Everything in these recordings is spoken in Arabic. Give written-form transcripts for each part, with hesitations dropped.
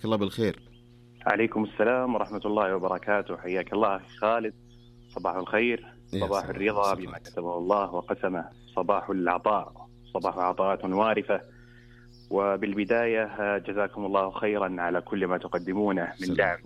مساك الله بالخير. عليكم السلام ورحمة الله وبركاته. حياك الله خالد، صباح الخير، صباح الرضا بما كتبه الله وقسمه، صباح العطاء، صباح عطاءات وارفة. وبالبداية جزاكم الله خيرا على كل ما تقدمونه من دعم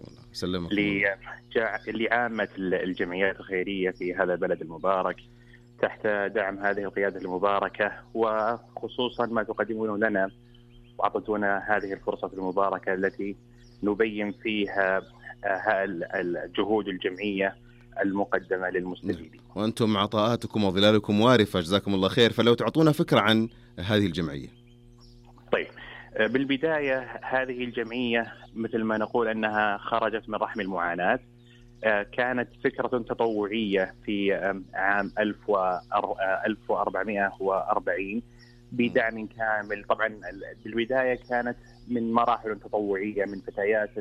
لعامة الجمعيات الخيرية في هذا البلد المبارك تحت دعم هذه القيادة المباركة، وخصوصا ما تقدمونه لنا وأعطتونا هذه الفرصة المباركة التي نبين فيها الجهود الجمعية المقدمة للمستفيدين. وأنتم عطاءاتكم وظلالكم وارفة، جزاكم الله خير. فلو تعطونا فكرة عن هذه الجمعية. طيب، بالبداية هذه الجمعية مثل ما نقول أنها خرجت من رحم المعاناة. كانت فكرة تطوعية في عام 1440 بدعم كامل. طبعا بالبداية كانت من مراحل تطوعية من فتيات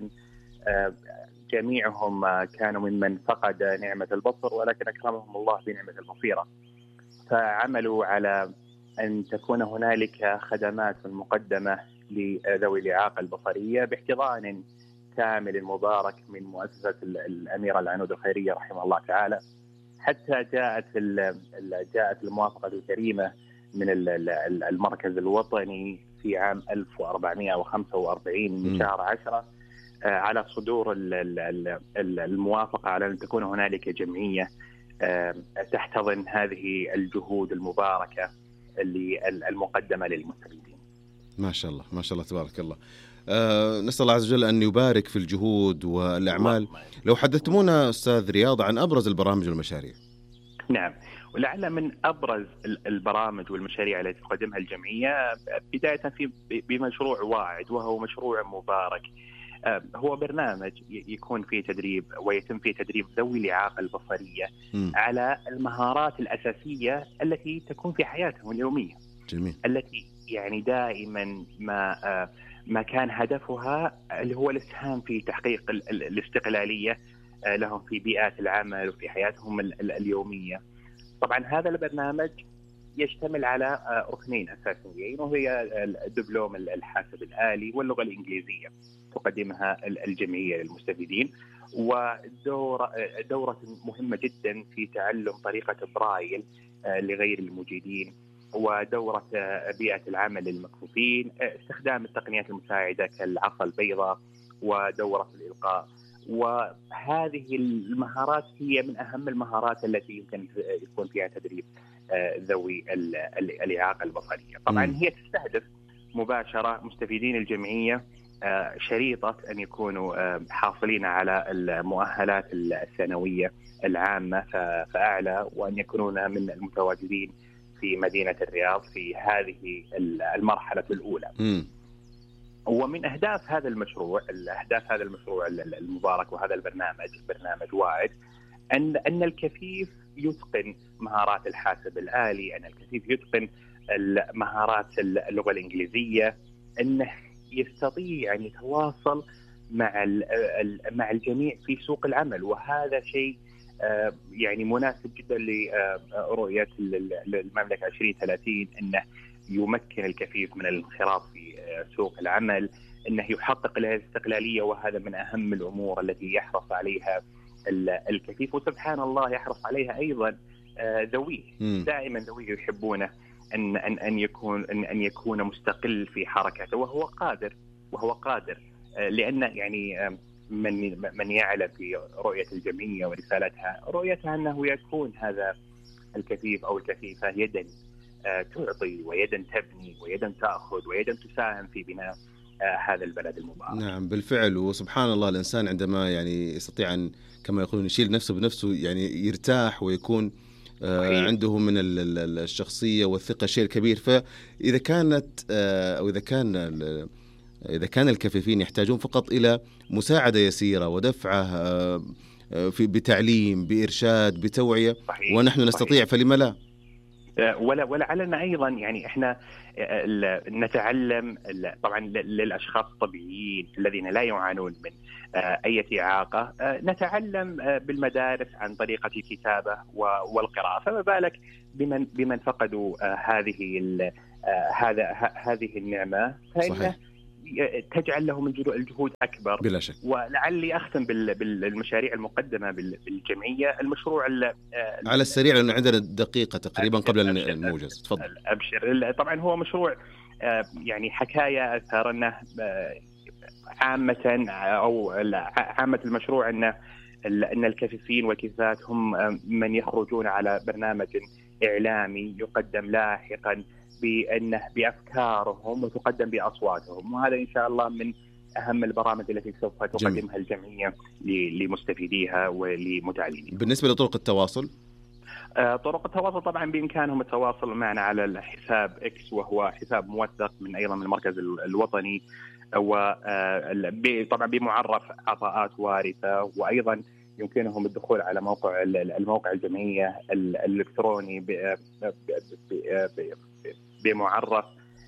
جميعهم كانوا ممن فقد نعمة البصر، ولكن أكرمهم الله بنعمة البصيرة، فعملوا على أن تكون هنالك خدمات مقدمة لذوي الإعاقة البصرية باحتضان كامل مبارك من مؤسسة الأميرة العنود الخيرية رحمه الله تعالى، حتى جاءت الموافقة الكريمة من المركز الوطني في عام 1445 من شهر 10 على صدور الموافقة على أن تكون هنالك جمعية تحتضن هذه الجهود المباركة المقدمة للمستفيدين. ما شاء الله ما شاء الله تبارك الله. نسأل الله عز وجل أن يبارك في الجهود والأعمال. لو حدثتمونا أستاذ رياض عن أبرز البرامج والمشاريع. نعم، ولعل من أبرز البرامج والمشاريع التي تقدمها الجمعية بداية بمشروع واعد، وهو مشروع مبارك. هو برنامج يكون فيه تدريب ويتم فيه تدريب ذوي الإعاقة البصرية على المهارات الأساسية التي تكون في حياتهم اليومية. جميل. التي يعني دائما ما كان هدفها اللي هو الإسهام في تحقيق الاستقلالية لهم في بيئات العمل وفي حياتهم اليومية. طبعا هذا البرنامج يشتمل على ركنين أساسيين، وهي الدبلوم الحاسب الآلي واللغة الإنجليزية تقدمها الجمعية للمستفيدين، ودورة مهمة جدا في تعلم طريقة برايل لغير المجيدين، ودورة بيئة العمل للمكفوفين، استخدام التقنيات المساعدة كالعصا البيضاء ودورة الإلقاء. وهذه المهارات هي من أهم المهارات التي يمكن يكون فيها تدريب ذوي الإعاقة البصرية. طبعا هي تستهدف مباشرة مستفيدين الجمعية شريطة أن يكونوا حاصلين على المؤهلات الثانوية العامة فأعلى، وأن يكونون من المتواجدين في مدينة الرياض في هذه المرحلة الأولى. ومن أهداف هذا المشروع المبارك وهذا برنامج واعد أن الكفيف يتقن مهارات الحاسب الآلي، أن الكفيف يتقن مهارات اللغة الإنجليزية، أنه يستطيع أن يتواصل مع الجميع في سوق العمل. وهذا شيء يعني مناسب جدا لرؤية المملكة 2030، أنه يمكن الكفيف من الانخراط في سوق العمل، أنه يحقق له الاستقلالية، وهذا من أهم الأمور التي يحرص عليها الكفيف. وسبحان الله يحرص عليها أيضا ذويه. دائما ذويه يحبونه أن يكون مستقل في حركته، وهو قادر لأن يعني من يعلم في رؤية الجمعية ورسالتها رؤيتها أنه يكون هذا الكفيف أو الكفيفة يدا تعطي ويدا تبني ويدا تأخذ ويدا تساهم في بناء هذا البلد المبارك. نعم بالفعل. وسبحان الله الإنسان عندما يعني يستطيع أن كما يقولون يشيل نفسه بنفسه، يعني يرتاح ويكون عنده من الشخصية والثقة شيء كبير. فإذا كانت أو إذا كان الكفيفين يحتاجون فقط إلى مساعدة يسيرة ودفعة بتعليم بإرشاد بتوعية، ونحن نستطيع، فلما لا؟ ولعلنا أيضا يعني إحنا نتعلم طبعا للأشخاص الطبيعيين الذين لا يعانون من أي إعاقة، نتعلم بالمدارس عن طريقة الكتابة والقراءة، فما بالك بمن فقدوا هذه النعمة، فإنه تجعل لهم الجهود أكبر بلا شك. ولعلي أختم بالمشاريع المقدمة بالجمعية. المشروع على السريع لأنه عندنا دقيقة تقريبا قبل الموجز، تفضل. أبشر. طبعا هو مشروع يعني حكاية أثار عامة أو عامة المشروع أن الكفيفين والكفيفات هم من يخرجون على برنامج إعلامي يقدم لاحقا بأفكارهم وتقدم بأصواتهم، وهذا إن شاء الله من أهم البرامج التي سوف تقدمها الجمعية لمستفيديها ولمتعلميها. بالنسبة لطرق التواصل، طرق التواصل طبعا بإمكانهم التواصل معنا على الحساب إكس، وهو حساب موثق من أيضا من المركز الوطني، طبعا بمعرف عطاءات وارثة، وأيضا يمكنهم الدخول على الموقع الجمعية الإلكتروني بمعرف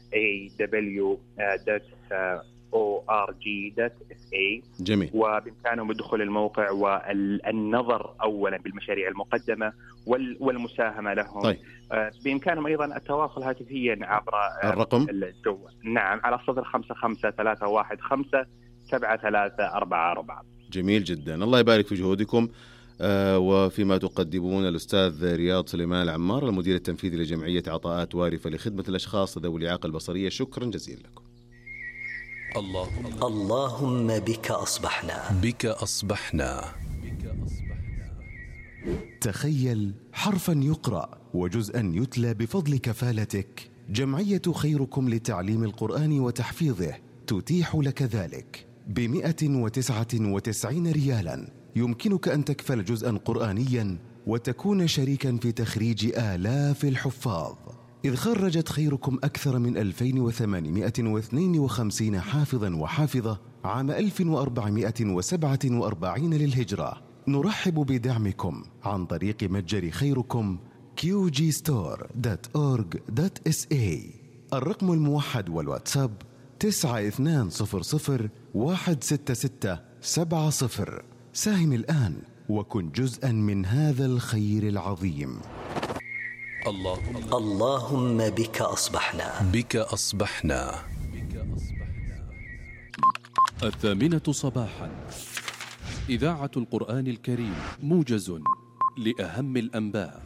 aw.org.sa. جميل. وبإمكانهم الدخول الموقع والنظر أولا بالمشاريع المقدمة والمساهمة لهم. طيب. بإمكانهم أيضا التواصل هاتفيا عبر الرقم الجوال. نعم، على 0553157344. جميل جدا، الله يبارك في جهودكم وفيما تقدمون. الأستاذ رياض سليمان العمار، المدير التنفيذي لجمعية عطاءات وارثة لخدمة الأشخاص ذوي الإعاقة البصرية، شكرا جزيلا لكم. اللهم بك أصبحنا. تخيل حرفا يقرأ وجزءا يتلى بفضل كفالتك. جمعية خيركم لتعليم القرآن وتحفيظه تتيح لك ذلك ب199 ريالا. يمكنك أن تكفل جزءا قرآنيا وتكون شريكا في تخريج آلاف الحفاظ، إذ خرجت خيركم أكثر من 2852 حافظا وحافظة عام 1447 للهجرة. نرحب بدعمكم عن طريق متجر خيركم qgstore.org.sa. الرقم الموحد والواتساب 9200166770. ساهم الآن وكن جزءا من هذا الخير العظيم. اللهم بك أصبحنا. 8:00 صباحا، إذاعة القرآن الكريم، موجز لأهم الأنباء.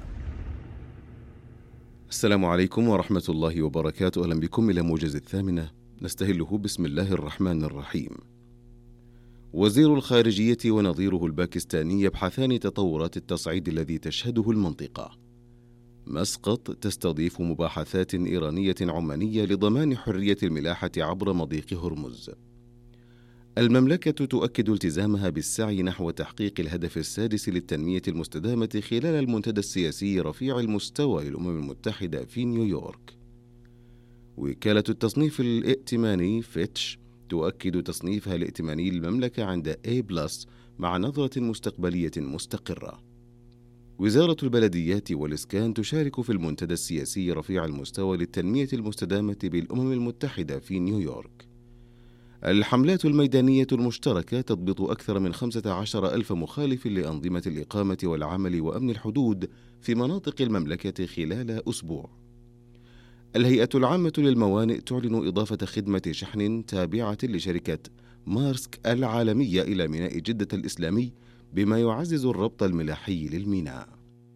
السلام عليكم ورحمة الله وبركاته. أهلا بكم إلى موجز 8 نستهله بسم الله الرحمن الرحيم. وزير الخارجية ونظيره الباكستاني يبحثان تطورات التصعيد الذي تشهده المنطقة. مسقط تستضيف مباحثات إيرانية عمانية لضمان حرية الملاحة عبر مضيق هرمز. المملكة تؤكد التزامها بالسعي نحو تحقيق الهدف السادس للتنمية المستدامة خلال المنتدى السياسي رفيع المستوى للأمم المتحدة في نيويورك. وكالة التصنيف الائتماني فيتش تؤكد تصنيفها الائتماني للمملكة عند A+ مع نظرة مستقبلية مستقرة. وزارة البلديات والإسكان تشارك في المنتدى السياسي رفيع المستوى للتنمية المستدامة بالأمم المتحدة في نيويورك. الحملات الميدانية المشتركة تضبط أكثر من 15,000 مخالف لأنظمة الإقامة والعمل وأمن الحدود في مناطق المملكة خلال أسبوع. الهيئة العامة للموانئ تعلن إضافة خدمة شحن تابعة لشركة مارسك العالمية إلى ميناء جدة الإسلامي، بما يعزز الربط الملاحي للميناء.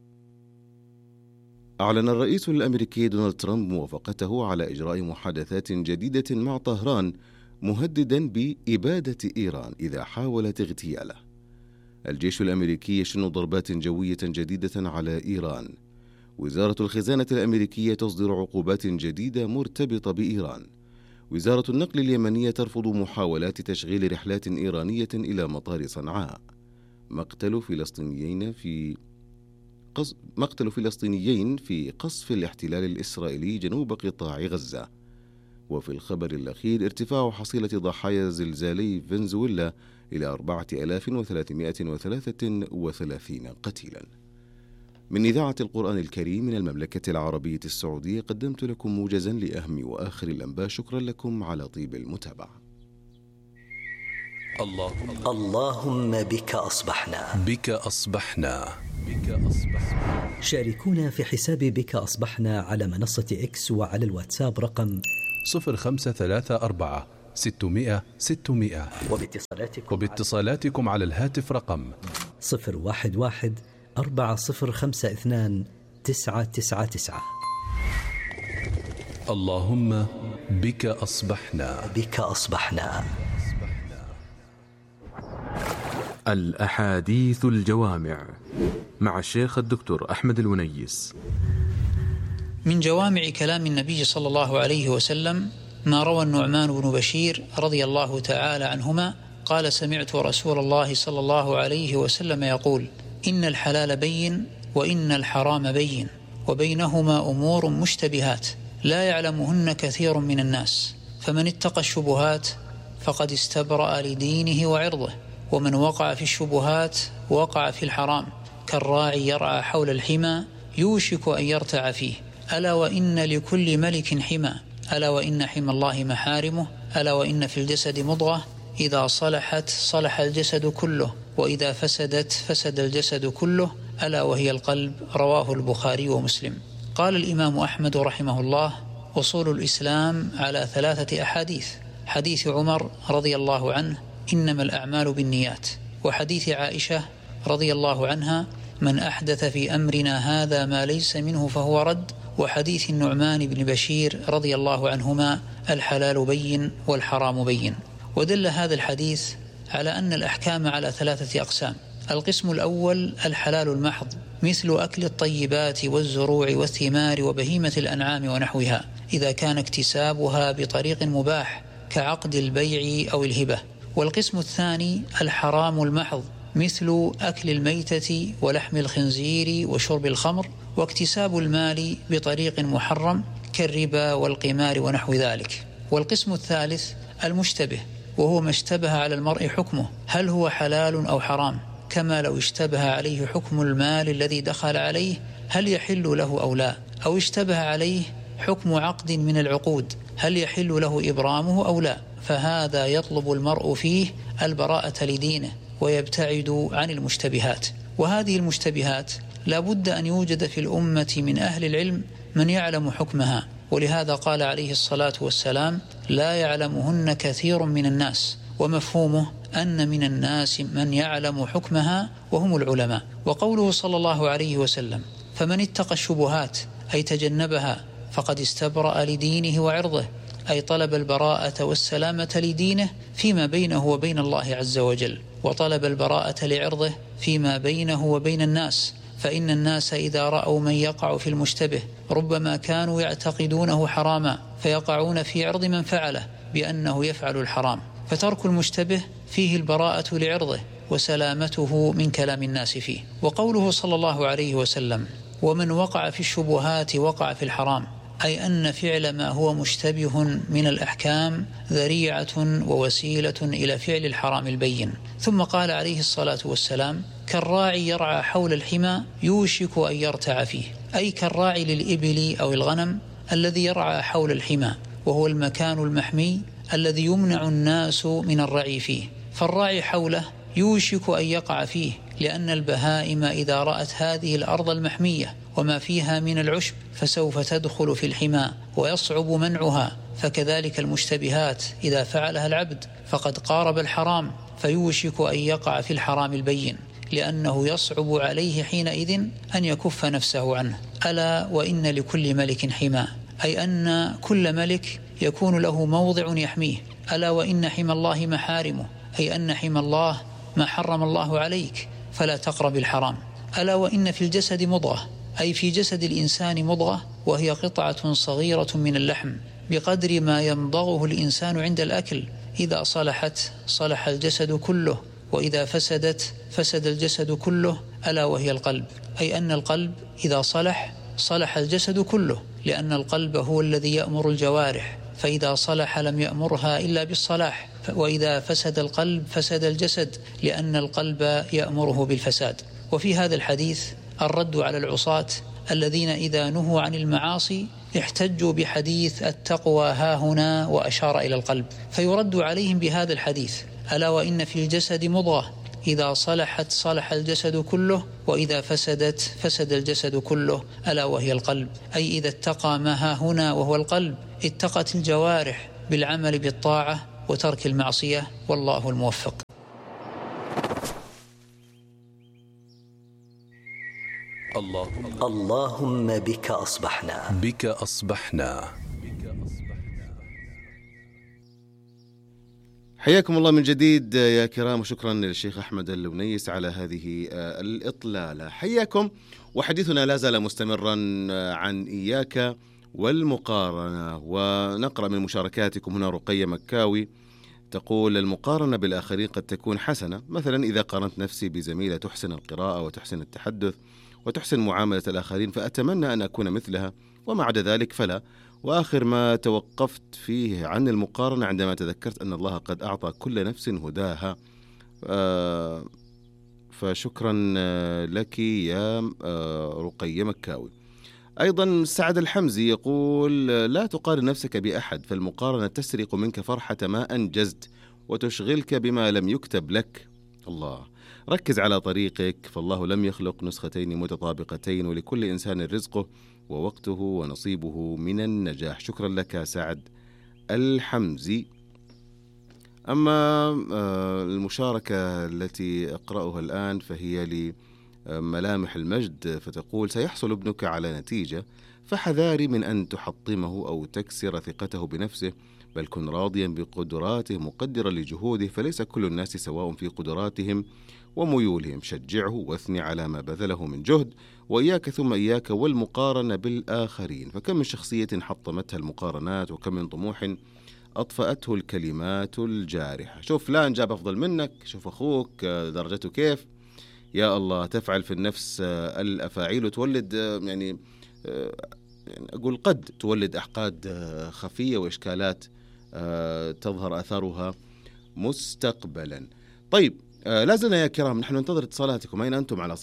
أعلن الرئيس الأمريكي دونالد ترامب موافقته على إجراء محادثات جديدة مع طهران، مهددا بإبادة إيران إذا حاولت اغتياله. الجيش الأمريكي يشن ضربات جوية جديدة على إيران. وزارة الخزانة الأمريكية تصدر عقوبات جديدة مرتبطة بإيران. وزارة النقل اليمنية ترفض محاولات تشغيل رحلات إيرانية إلى مطار صنعاء. مقتل فلسطينيين في قصف الاحتلال الإسرائيلي جنوب قطاع غزة. وفي الخبر الأخير ارتفاع حصيلة ضحايا زلزالي فنزويلا إلى 4333 قتيلا. من إذاعة القرآن الكريم من المملكة العربية السعودية قدمت لكم موجزا لأهم وآخر الأنباء. شكرا لكم على طيب المتابعة. اللهم بك أصبحنا. شاركونا في حساب بك أصبحنا على منصة إكس وعلى الواتساب رقم 0534 600 600. وباتصالاتكم على الهاتف رقم 011 4052 999. اللهم بك أصبحنا. بك أصبحنا. الأحاديث الجوامع مع الشيخ الدكتور أحمد الونيس. من جوامع كلام النبي صلى الله عليه وسلم ما روى النعمان بن بشير رضي الله تعالى عنهما قال: سمعت رسول الله صلى الله عليه وسلم يقول: إن الحلال بين وإن الحرام بين وبينهما أمور مشتبهات لا يعلمهن كثير من الناس، فمن اتقى الشبهات فقد استبرأ لدينه وعرضه، ومن وقع في الشبهات وقع في الحرام، كالراعي يرعى حول الحمى يوشك أن يرتع فيه. ألا وإن لكل ملك حمى، ألا وإن حمى الله محارمه، ألا وإن في الجسد مضغة إذا صلحت صلح الجسد كله، وإذا فسدت فسد الجسد كله، ألا وهي القلب. رواه البخاري ومسلم. قال الإمام أحمد رحمه الله: أصول الإسلام على 3 أحاديث: حديث عمر رضي الله عنه: إنما الأعمال بالنيات، وحديث عائشة رضي الله عنها: من أحدث في أمرنا هذا ما ليس منه فهو رد، وحديث النعمان بن بشير رضي الله عنهما: الحلال بين والحرام بين. ودل هذا الحديث على أن الأحكام على 3 أقسام: القسم الأول الحلال المحض، مثل أكل الطيبات والزروع والثمار وبهيمة الأنعام ونحوها، إذا كان اكتسابها بطريق مباح كعقد البيع أو الهبة. والقسم الثاني الحرام المحض، مثل أكل الميتة ولحم الخنزير وشرب الخمر، واكتساب المال بطريق محرم كالربا والقمار ونحو ذلك. والقسم الثالث المشتبه، وهو ما اشتبه على المرء حكمه، هل هو حلال أو حرام، كما لو اشتبه عليه حكم المال الذي دخل عليه هل يحل له أو لا، أو اشتبه عليه حكم عقد من العقود هل يحل له إبرامه أو لا، فهذا يطلب المرء فيه البراءة لدينه ويبتعد عن المشتبهات. وهذه المشتبهات لا بد أن يوجد في الأمة من أهل العلم من يعلم حكمها، ولهذا قال عليه الصلاة والسلام: لا يعلمهن كثير من الناس، ومفهومه أن من الناس من يعلم حكمها وهم العلماء. وقوله صلى الله عليه وسلم: فمن اتقى الشبهات أي تجنبها فقد استبرأ لدينه وعرضه، أي طلب البراءة والسلامة لدينه فيما بينه وبين الله عز وجل، وطلب البراءة لعرضه فيما بينه وبين الناس. فإن الناس إذا رأوا من يقع في المشتبه ربما كانوا يعتقدونه حراما، فيقعون في عرض من فعله بأنه يفعل الحرام، فترك المشتبه فيه البراءة لعرضه وسلامته من كلام الناس فيه. وقوله صلى الله عليه وسلم: ومن وقع في الشبهات وقع في الحرام، أي أن فعل ما هو مشتبه من الأحكام ذريعة ووسيلة إلى فعل الحرام البين. ثم قال عليه الصلاة والسلام: كالراعي يرعى حول الحمى يوشك أن يرتع فيه، أي كالراعي للإبل أو الغنم الذي يرعى حول الحمى، وهو المكان المحمي الذي يمنع الناس من الرعي فيه، فالراعي حوله يوشك أن يقع فيه، لأن البهائم إذا رأت هذه الأرض المحمية وما فيها من العشب فسوف تدخل في الحمى ويصعب منعها. فكذلك المشتبهات إذا فعلها العبد فقد قارب الحرام، فيوشك أن يقع في الحرام البين، لأنه يصعب عليه حينئذ أن يكف نفسه عنه. ألا وإن لكل ملك حمى، أي أن كل ملك يكون له موضع يحميه. ألا وإن حمى الله محارمه، أي أن حمى الله ما حرم الله عليك فلا تقرب الحرام. ألا وإن في الجسد مضغة، أي في جسد الإنسان مضغة، وهي قطعة صغيرة من اللحم بقدر ما يمضغه الإنسان عند الأكل، إذا صلحت صلح الجسد كله، وإذا فسدت فسد الجسد كله، ألا وهي القلب، أي أن القلب إذا صلح صلح الجسد كله، لأن القلب هو الذي يأمر الجوارح، فإذا صلح لم يأمرها إلا بالصلاح، وإذا فسد القلب فسد الجسد، لأن القلب يأمره بالفساد. وفي هذا الحديث الرد على العصاة الذين إذا نهوا عن المعاصي احتجوا بحديث التقوى هاهنا وأشار إلى القلب، فيرد عليهم بهذا الحديث: ألا وإن في الجسد مضغة إذا صلحت صلح الجسد كله، وإذا فسدت فسد الجسد كله، ألا وهي القلب. أي إذا اتقى ما هاهنا وهو القلب اتقت الجوارح بالعمل بالطاعة وترك المعصية، والله الموفق. اللهم بك أصبحنا. بك أصبحنا. حياكم الله من جديد يا كرام، وشكرا للشيخ أحمد الونيس على هذه الإطلالة. حياكم. وحديثنا لا زال مستمرا عن إياك والمقارنة، ونقرأ من مشاركاتكم. هنا رقية مكاوي تقول: المقارنة بالآخرين قد تكون حسنة، مثلا إذا قارنت نفسي بزميلة تحسن القراءة وتحسن التحدث وتحسن معاملة الآخرين فأتمنى أن أكون مثلها، وما عدا ذلك فلا. وآخر ما توقفت فيه عن المقارنة عندما تذكرت أن الله قد أعطى كل نفس هداها. فشكرا لك يا رقية مكاوي. أيضا سعد الحمزي يقول: لا تقارن نفسك بأحد، فالمقارنة تسرق منك فرحة ما أنجزت وتشغلك بما لم يكتب لك. الله، ركز على طريقك، فالله لم يخلق نسختين متطابقتين، ولكل إنسان رزقه ووقته ونصيبه من النجاح. شكرا لك سعد الحمزي. أما المشاركة التي أقرأها الآن فهي لملامح المجد، فتقول: سيحصل ابنك على نتيجة، فحذاري من أن تحطمه أو تكسر ثقته بنفسه، بل كن راضيا بقدراته مقدرا لجهوده، فليس كل الناس سواء في قدراتهم وميولهم. شجعه واثني على ما بذله من جهد، وإياك ثم إياك والمقارنة بالآخرين، فكم من شخصية حطمتها المقارنات، وكم من طموح أطفأته الكلمات الجارحة. شوف فلان جاب أفضل منك، شوف أخوك درجته كيف. يا الله، تفعل في النفس الأفاعيل وتولد يعني أقول قد تولد أحقاد خفية وإشكالات تظهر أثرها مستقبلا. طيب، لازلنا يا كرام نحن ننتظر اتصالاتكم. أين أنتم؟ على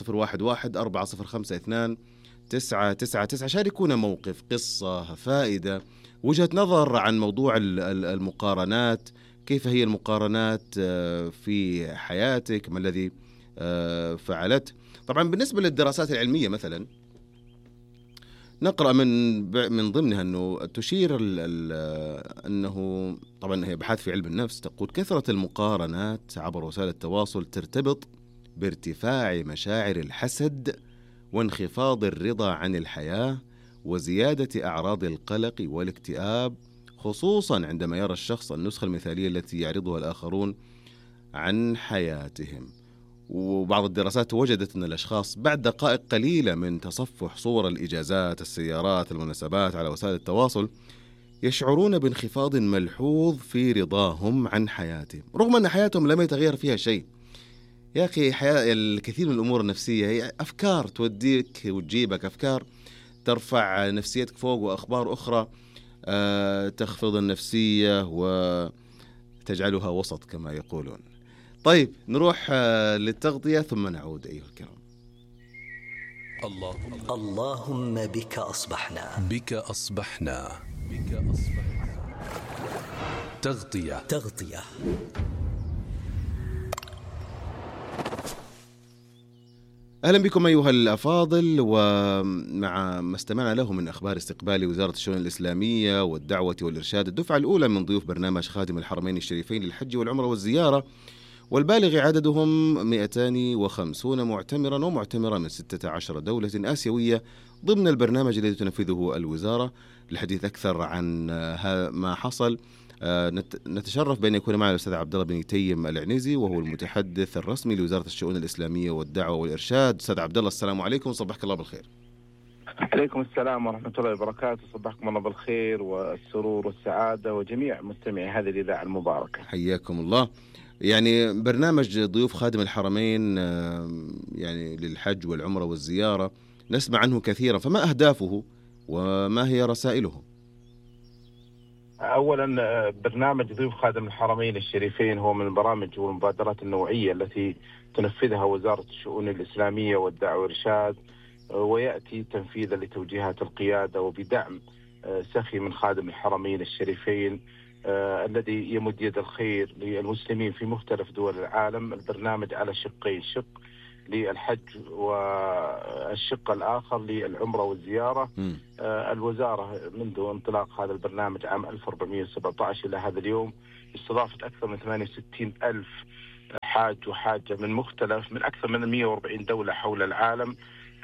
011-405-29999. شاركونا موقف، قصة، فائدة، وجهة نظر عن موضوع المقارنات. كيف هي المقارنات في حياتك؟ ما الذي فعلته؟ طبعا بالنسبة للدراسات العلمية مثلا نقرأ من ضمنها أنه تشير أنه طبعا هي أبحاث في علم النفس تقول: كثرة المقارنات عبر وسائل التواصل ترتبط بارتفاع مشاعر الحسد وانخفاض الرضا عن الحياة وزيادة أعراض القلق والاكتئاب، خصوصا عندما يرى الشخص النسخة المثالية التي يعرضها الآخرون عن حياتهم. وبعض الدراسات وجدت أن الأشخاص بعد دقائق قليلة من تصفح صور الإجازات، السيارات، المناسبات على وسائل التواصل يشعرون بانخفاض ملحوظ في رضاهم عن حياتهم، رغم أن حياتهم لم يتغير فيها شيء. يا أخي، الكثير من الأمور النفسية هي أفكار توديك وتجيبك، أفكار ترفع نفسيتك فوق، وأخبار أخرى تخفض النفسية وتجعلها وسط كما يقولون. طيب، نروح للتغطية ثم نعود أيها الكرام. اللهم بك أصبحنا. بك أصبحنا. تغطية. أهلا بكم أيها الأفاضل، ومع ما استمعنا له من أخبار استقبال وزارة الشؤون الإسلامية والدعوة والإرشاد الدفعة الأولى من ضيوف برنامج خادم الحرمين الشريفين للحج والعمرة والزيارة، والبالغ عددهم 250 معتمرا ومعتمرة من 16 دولة آسيوية ضمن البرنامج الذي تنفذه الوزارة. للحديث أكثر عن ما حصل نتشرف بأن يكون معنا الأستاذ عبد الله بن تيم العنزي، وهو المتحدث الرسمي لوزارة الشؤون الإسلامية والدعوة والإرشاد. أستاذ عبد الله، السلام عليكم، صبحك الله بالخير. عليكم السلام ورحمة الله وبركاته، صبحكم الله بالخير والسرور والسعادة وجميع مستمعي هذه الإذاعة المباركة. حياكم الله. يعني برنامج ضيوف خادم الحرمين يعني للحج والعمرة والزيارة نسمع عنه كثيرا، فما أهدافه وما هي رسائله؟ أولا، برنامج ضيوف خادم الحرمين الشريفين هو من البرامج والمبادرات النوعية التي تنفذها وزارة الشؤون الإسلامية والدعوة والإرشاد، ويأتي تنفيذا لتوجيهات القيادة وبدعم سخي من خادم الحرمين الشريفين الذي يمد يد الخير للمسلمين في مختلف دول العالم. البرنامج على شقين: شق للحج والشق الآخر للعمرة والزيارة. الوزارة منذ انطلاق هذا البرنامج عام 1417 إلى هذا اليوم استضافت أكثر من 68 ألف حاج وحاجة من أكثر من 140 دولة حول العالم.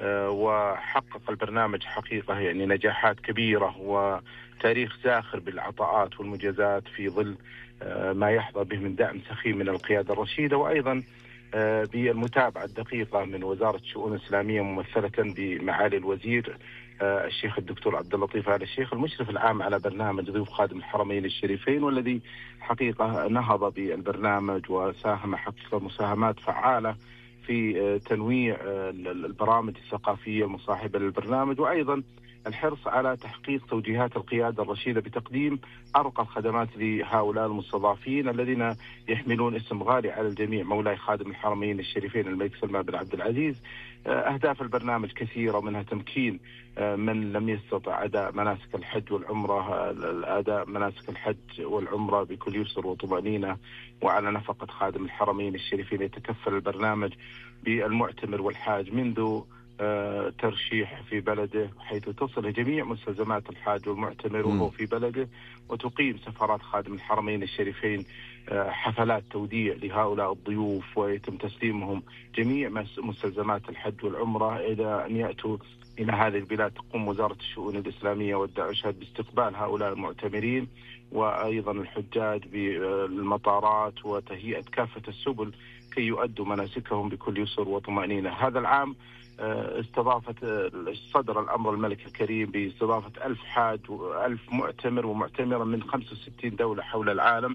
وحقق البرنامج حقيقة يعني نجاحات كبيرة وتاريخ زاخر بالعطاءات والمجازات في ظل ما يحظى به من دعم سخي من القيادة الرشيدة، وأيضا بالمتابعة الدقيقة من وزارة الشؤون الإسلامية ممثلة بمعالي الوزير الشيخ الدكتور عبد اللطيف آل الشيخ المشرف العام على برنامج ضيوف خادم الحرمين الشريفين، والذي حقيقة نهض بالبرنامج وساهم حقيقة مساهمات فعالة في تنويع البرامج الثقافية المصاحبة للبرنامج، وأيضا الحرص على تحقيق توجيهات القيادة الرشيدة بتقديم أرقى الخدمات لهؤلاء المستضعفين الذين يحملون اسم غالي على الجميع، مولاي خادم الحرمين الشريفين الملك سلمان بن عبد العزيز. أهداف البرنامج كثيرة، منها تمكين من لم يستطع أداء مناسك الحج والعمرة أداء مناسك الحج والعمرة بكل يسر وطمأنينة وعلى نفقة خادم الحرمين الشريفين. يتكفل البرنامج بالمعتمر والحاج منذ ترشيح في بلده، حيث تصل جميع مستلزمات الحاج والمعتمر وهو في بلده، وتقيم سفارات خادم الحرمين الشريفين حفلات توديع لهؤلاء الضيوف، ويتم تسليمهم جميع مستلزمات الحج والعمرة إلى أن يأتوا إلى هذه البلاد. تقوم وزارة الشؤون الإسلامية والدعوة والإرشاد باستقبال هؤلاء المعتمرين وأيضا الحجاج بالمطارات وتهيئة كافة السبل كي يؤدوا مناسكهم بكل يسر وطمأنينة. هذا العام استضافت صدر الأمر الملك الكريم باستضافة 1000 حاج و1000 معتمر ومعتمرة من 65 دولة حول العالم.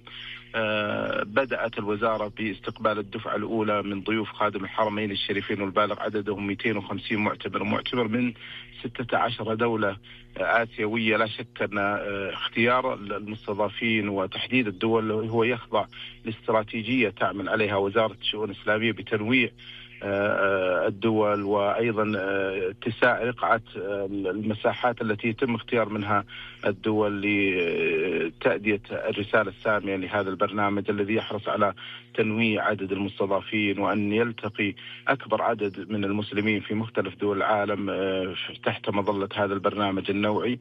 بدأت الوزارة باستقبال الدفعة الأولى من ضيوف خادم الحرمين الشريفين والبالغ عددهم 250 معتمر ومعتمر من 16 دولة آسيوية. لا شك أن اختيار المستضافين وتحديد الدول هو يخضع لاستراتيجية تعمل عليها وزارة الشؤون الإسلامية بتنويع الدول، وأيضا اتساع رقعة المساحات التي يتم اختيار منها الدول لتأدية الرسالة السامية لهذا البرنامج الذي يحرص على تنويع عدد المستضافين وأن يلتقي أكبر عدد من المسلمين في مختلف دول العالم تحت مظلة هذا البرنامج النوعي.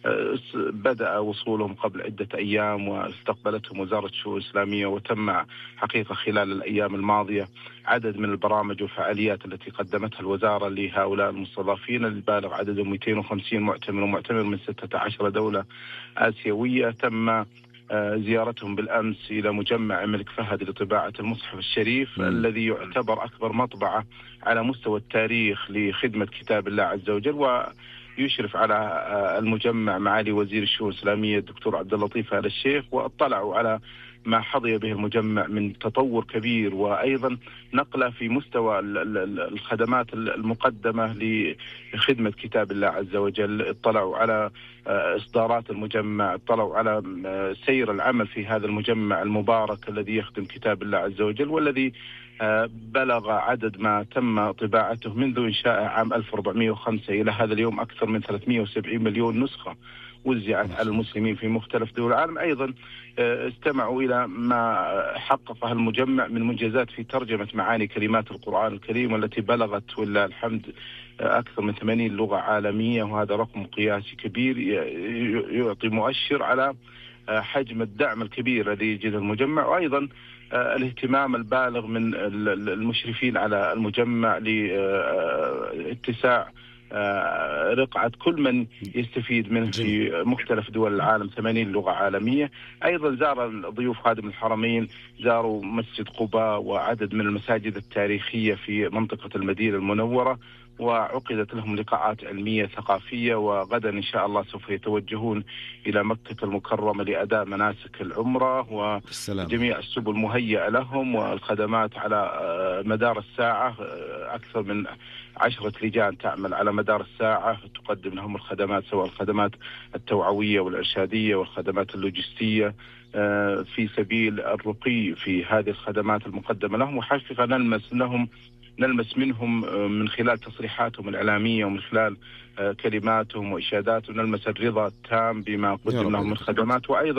بدأ وصولهم قبل عدة أيام واستقبلتهم وزارة الشؤون الإسلامية، وتم حقيقة خلال الأيام الماضية عدد من البرامج والفعاليات التي قدمتها الوزارة لهؤلاء المستضافين البالغ عددهم 250 معتمر ومعتمر من 16 دولة آسيوية. تم زيارتهم بالأمس إلى مجمع الملك فهد لطباعة المصحف الشريف الذي يعتبر أكبر مطبعة على مستوى التاريخ لخدمة كتاب الله عز وجل. ويشرف على المجمع معالي وزير الشؤون الإسلامية الدكتور عبد اللطيف آل الشيخ، واطلعوا على ما حظي به المجمع من تطور كبير وأيضا نقلة في مستوى الخدمات المقدمة لخدمة كتاب الله عز وجل. اطلعوا على إصدارات المجمع، اطلعوا على سير العمل في هذا المجمع المبارك الذي يخدم كتاب الله عز وجل، والذي بلغ عدد ما تم طباعته منذ إنشاء عام 1405 إلى هذا اليوم أكثر من 370 مليون نسخة وزعت على المسلمين في مختلف دول العالم. أيضا استمعوا إلى ما حققه المجمع من منجزات في ترجمة معاني كلمات القرآن الكريم، والتي بلغت ولله الحمد أكثر من 80 لغة عالمية، وهذا رقم قياسي كبير يعطي مؤشر على حجم الدعم الكبير الذي يجد المجمع، وأيضا الاهتمام البالغ من المشرفين على المجمع لاتساع رقعة كل من يستفيد منه في مختلف دول العالم، 80 لغة عالمية. أيضا زار ضيوف خادم الحرمين زاروا مسجد قباء وعدد من المساجد التاريخية في منطقة المدينة المنورة، وعقدت لهم لقاءات علمية ثقافية. وغدا إن شاء الله سوف يتوجهون إلى مكة المكرمة لأداء مناسك العمرة، وجميع السبل مهيئة لهم والخدمات على مدار الساعة. أكثر من 10 لجان تعمل على مدار الساعة تقدم لهم الخدمات، سواء الخدمات التوعوية والإرشادية والخدمات اللوجستية، في سبيل الرقي في هذه الخدمات المقدمة لهم. وحقيقة نلمس منهم من خلال تصريحاتهم الإعلامية ومن خلال كلماتهم وإشاداتهم، نلمس الرضا التام بما قدم لهم من خدمات. وأيضا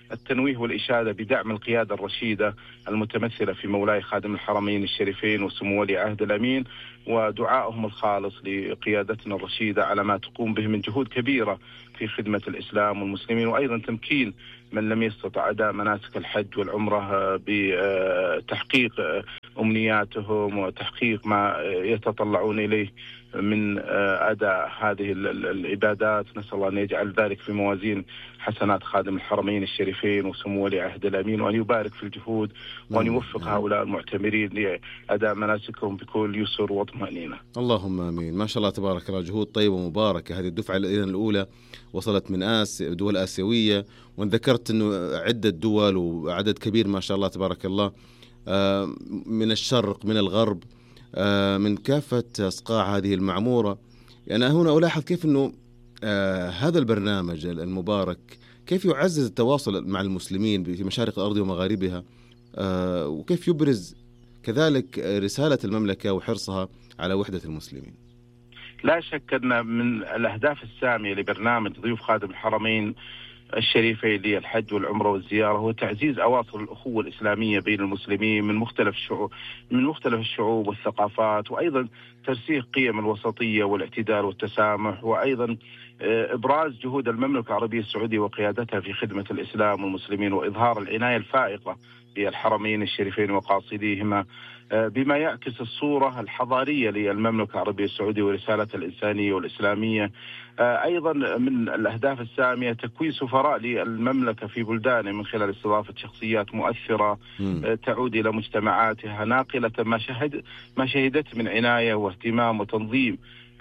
التنويه والإشادة بدعم القيادة الرشيدة المتمثلة في مولاي خادم الحرمين الشريفين وسمو ولي عهد الأمين، ودعائهم الخالص لقيادتنا الرشيدة على ما تقوم به من جهود كبيرة في خدمة الإسلام والمسلمين، وأيضا تمكين من لم يستطع أداء مناسك الحج والعمرة بتحقيق أمنياتهم وتحقيق ما يتطلعون إليه من أداء هذه العبادات. نسأل الله أن يجعل ذلك في موازين حسنات خادم الحرمين الشريفين وسمو ولي عهد الأمين، وأن يبارك في الجهود، وأن يوفق هؤلاء المعتمرين لأداء مناسكهم بكل يسر وطمأنينة. اللهم آمين. ما شاء الله تبارك الله، جهود طيبة ومباركة. هذه الدفعة الأولى وصلت من دول آسيوية، وذكرت أنه عدة دول وعدد كبير ما شاء الله تبارك الله، من الشرق من الغرب، من كافة أصقاع هذه المعمورة. يعني أنا هنا ألاحظ كيف أنه هذا البرنامج المبارك كيف يعزز التواصل مع المسلمين في مشارق الأرض ومغاربها، وكيف يبرز كذلك رسالة المملكة وحرصها على وحدة المسلمين. لا شك أن من الأهداف السامية لبرنامج ضيوف خادم الحرمين الشريفين للحج والعمرة والزيارة هو تعزيز أواصر الأخوة الإسلامية بين المسلمين من مختلف الشعوب والثقافات، وأيضا ترسيخ قيم الوسطية والاعتدال والتسامح، وأيضا إبراز جهود المملكة العربية السعودية وقيادتها في خدمة الإسلام والمسلمين، وإظهار العناية الفائقة بالحرمين الشريفين وقاصديهما، بما يعكس الصورة الحضارية للمملكة العربية السعودية ورسالة الإنسانية والإسلامية. أيضا من الأهداف السامية تكوين سفراء للمملكة في بلدانه من خلال استضافة شخصيات مؤثرة تعود إلى مجتمعاتها ناقلة ما شهدت من عناية واهتمام وتنظيم،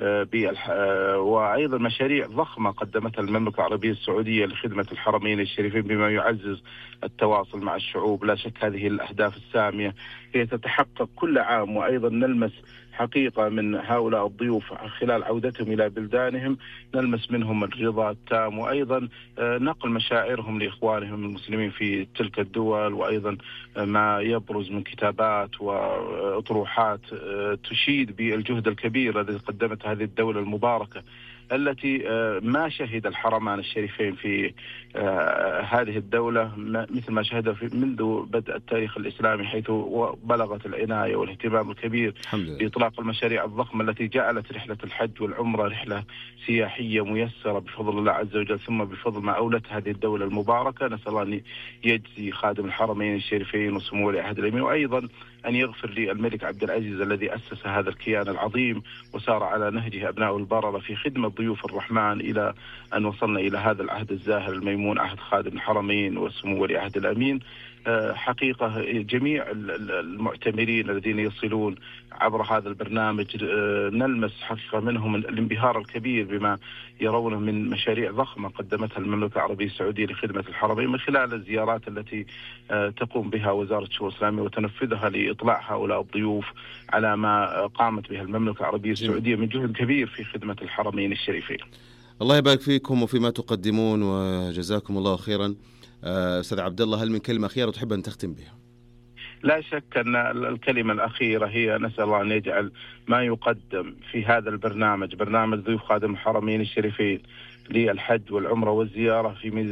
وأيضا مشاريع ضخمة قدمتها المملكة العربية السعودية لخدمة الحرمين الشريفين بما يعزز التواصل مع الشعوب. لا شك هذه الأهداف السامية هي تتحقق كل عام، وأيضا نلمس حقيقة من هؤلاء الضيوف خلال عودتهم إلى بلدانهم، نلمس منهم الرضا التام، وأيضا نقل مشاعرهم لإخوانهم المسلمين في تلك الدول، وأيضا ما يبرز من كتابات وأطروحات تشيد بالجهد الكبير الذي قدمت هذه الدولة المباركة التي ما شهد الحرمان الشريفين في هذه الدولة مثل ما شهد منذ بدء التاريخ الإسلامي، حيث بلغت العناية والاهتمام الكبير بإطلاق المشاريع الضخمة التي جعلت رحلة الحج والعمرة رحلة سياحية ميسرة بفضل الله عز وجل، ثم بفضل ما أولت هذه الدولة المباركة. نسأل الله أن يجزي خادم الحرمين الشريفين وسمو ولي عهد الأمين، وأيضا أن يغفر للملك عبد العزيز الذي أسس هذا الكيان العظيم وسار على نهجه أبناء البررة في خدمة ضيوف الرحمن إلى أن وصلنا إلى هذا العهد الزاهر الميمون، عهد خادم الحرمين وسمو ولي عهد الأمين. حقيقة جميع المعتمرين الذين يصلون عبر هذا البرنامج نلمس حقيقة منهم الانبهار الكبير بما يرونه من مشاريع ضخمة قدمتها المملكة العربية السعودية لخدمة الحرمين من خلال الزيارات التي تقوم بها وزارة الشؤون الإسلامية وتنفذها لإطلاع هؤلاء الضيوف على ما قامت بها المملكة العربية السعودية من جهد كبير في خدمة الحرمين الشريفين. الله يبارك فيكم وفيما تقدمون وجزاكم الله خيرا. أستاذ عبد الله، هل من كلمة أخيرة تحب أن تختم بها؟ لا شك أن الكلمة الأخيرة هي نسأل الله أن يجعل ما يقدم في هذا البرنامج، برنامج ضيوف خادم الحرمين الشريفين للحج والعمرة والزيارة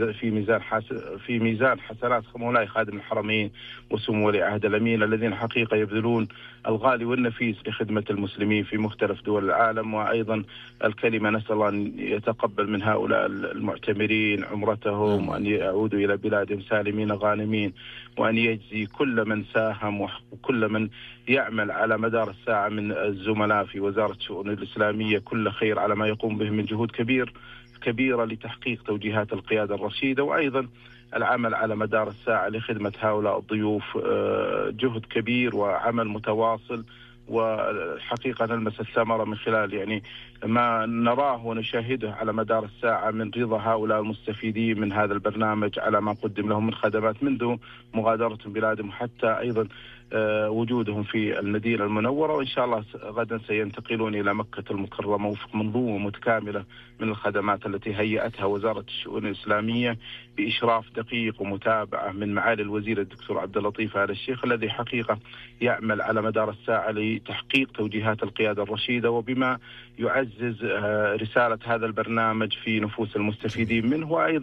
في ميزان حسنات مولاي خادم الحرمين وسمو ولي عهد الأمين الذين حقيقة يبذلون الغالي والنفيس لخدمة المسلمين في مختلف دول العالم. وأيضا الكلمة نسأل الله أن يتقبل من هؤلاء المعتمرين عمرتهم وأن يعودوا إلى بلادهم سالمين غانمين، وأن يجزي كل من ساهم وكل من يعمل على مدار الساعة من الزملاء في وزارة الشؤون الإسلامية كل خير على ما يقوم به من جهود كبيرة لتحقيق توجيهات القيادة الرشيدة، وأيضا العمل على مدار الساعة لخدمة هؤلاء الضيوف جهد كبير وعمل متواصل. والحقيقة نلمس الثمرة من خلال يعني ما نراه ونشاهده على مدار الساعة من رضا هؤلاء المستفيدين من هذا البرنامج على ما قدم لهم من خدمات منذ مغادرتهم بلادهم حتى أيضا وجودهم في المدينة المنورة، وإن شاء الله غدا سينتقلون إلى مكة المكرمة وفق منظومة متكاملة من الخدمات التي هيئتها وزارة الشؤون الإسلامية بإشراف دقيق ومتابعة من معالي الوزير الدكتور عبد اللطيف آل الشيخ الذي حقيقة يعمل على مدار الساعة لتحقيق توجيهات القيادة الرشيدة وبما يعزز رسالة هذا البرنامج في نفوس المستفيدين منه، وأيضا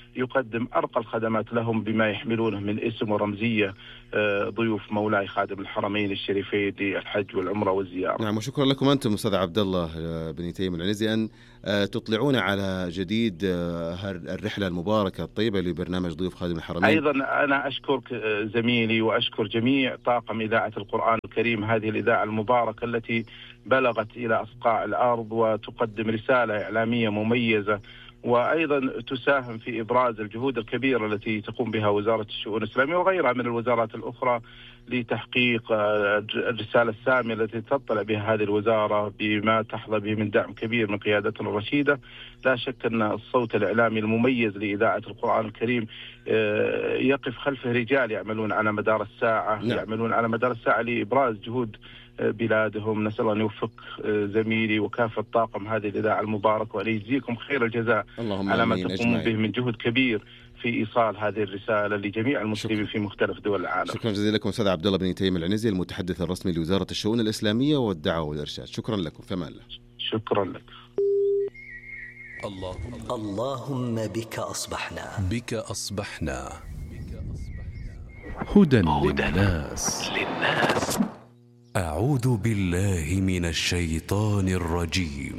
يقدم أرقى الخدمات لهم بما يحملونه من اسم ورمزية ضيوف مولاي خادم الحرمين الشريفين للحج والعمرة والزيارة. نعم، وشكرا لكم أنتم أستاذ عبد الله بن تيم العنزي أن تطلعونا على جديد الرحلة المباركة الطيبة لبرنامج ضيوف خادم الحرمين. أيضا أنا أشكرك زميلي وأشكر جميع طاقم إذاعة القرآن الكريم، هذه الإذاعة المباركة التي بلغت إلى أصقاع الأرض وتقدم رسالة إعلامية مميزة، وأيضا تساهم في إبراز الجهود الكبيرة التي تقوم بها وزارة الشؤون الإسلامية وغيرها من الوزارات الأخرى لتحقيق الرسالة السامية التي تطلع بها هذه الوزارة بما تحظى به من دعم كبير من قيادتنا الرشيدة. لا شك أن الصوت الإعلامي المميز لإذاعة القرآن الكريم يقف خلفه رجال يعملون على مدار الساعة، يعملون على مدار الساعة لإبراز جهود بلادهم. نسأل الله أن يوفق زميلي وكافة طاقم هذه الإذاعة المباركة وأن يجزيكم خير الجزاء على ما تقومون به من جهد كبير في إيصال هذه الرسالة لجميع المسلمين في مختلف دول العالم. شكرا جزيلا لكم أستاذ عبد الله بن تيم العنزي المتحدث الرسمي لوزارة الشؤون الإسلامية والدعوة والإرشاد. شكرا لكم، في أمان الله. شكرا لك. اللهم بك أصبحنا. بك أصبحنا. هدى للناس. أعوذ بالله من الشيطان الرجيم.